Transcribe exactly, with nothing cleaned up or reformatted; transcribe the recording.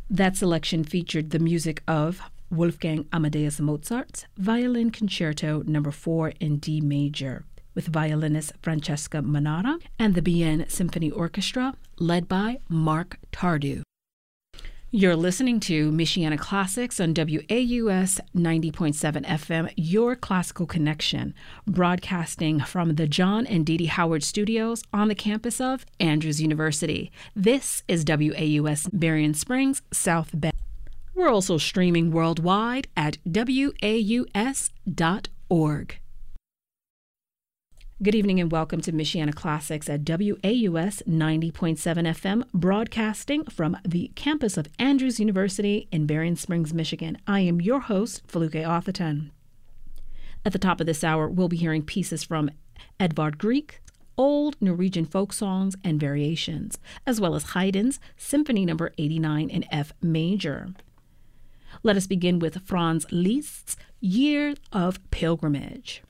That selection featured the music of Wolfgang Amadeus Mozart's Violin Concerto Number four in D major, with violinist Francesca Manara and the Bienne Symphony Orchestra, led by Mark Tardieu. You're listening to Michiana Classics on W A U S ninety point seven F M, your classical connection, broadcasting from the John and Dee Dee Howard Studios on the campus of Andrews University. This is W A U S Berrien Springs, South Bend. We're also streaming worldwide at W A U S dot org. Good evening and welcome to Michiana Classics at W A U S ninety point seven F M, broadcasting from the campus of Andrews University in Berrien Springs, Michigan. I am your host, Feluke Atherton. At the top of this hour, we'll be hearing pieces from Edvard Grieg, old Norwegian folk songs and variations, as well as Haydn's Symphony Number eighty-nine in F major. Let us begin with Franz Liszt's Year of Pilgrimage.